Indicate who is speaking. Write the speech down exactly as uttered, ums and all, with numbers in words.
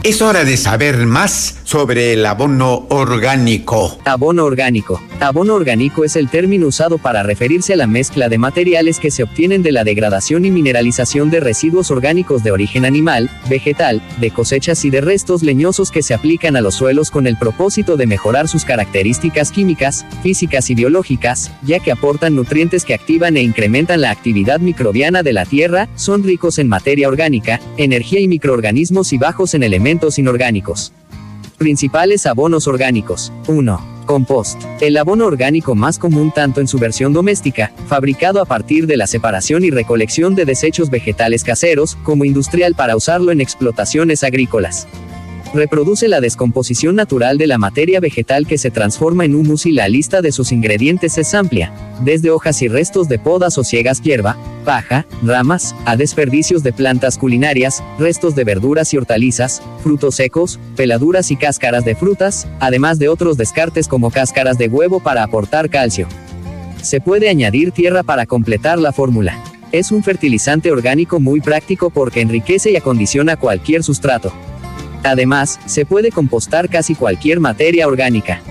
Speaker 1: Es hora de saber más sobre el abono orgánico.
Speaker 2: Abono orgánico. Abono orgánico es el término usado para referirse a la mezcla de materiales que se obtienen de la degradación y mineralización de residuos orgánicos de origen animal, vegetal, de cosechas y de restos leñosos que se aplican a los suelos con el propósito de mejorar sus características químicas, físicas y biológicas, ya que aportan nutrientes que activan e incrementan la actividad microbiana de la tierra, son ricos en materia orgánica, energía y microorganismos y bajos en elementos inorgánicos. Principales abonos orgánicos. uno. Compost. El abono orgánico más común tanto en su versión doméstica, fabricado a partir de la separación y recolección de desechos vegetales caseros, como industrial para usarlo en explotaciones agrícolas. Reproduce la descomposición natural de la materia vegetal que se transforma en humus y la lista de sus ingredientes es amplia, desde hojas y restos de podas o ciegas hierba, paja, ramas, a desperdicios de plantas culinarias, restos de verduras y hortalizas, frutos secos, peladuras y cáscaras de frutas, además de otros descartes como cáscaras de huevo para aportar calcio. Se puede añadir tierra para completar la fórmula. Es un fertilizante orgánico muy práctico porque enriquece y acondiciona cualquier sustrato. Además, se puede compostar casi cualquier materia orgánica.